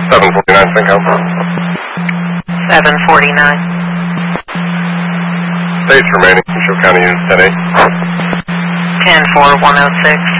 749 Syncom. 749. Days remaining. Central County Unit 10-8. 10-4-106.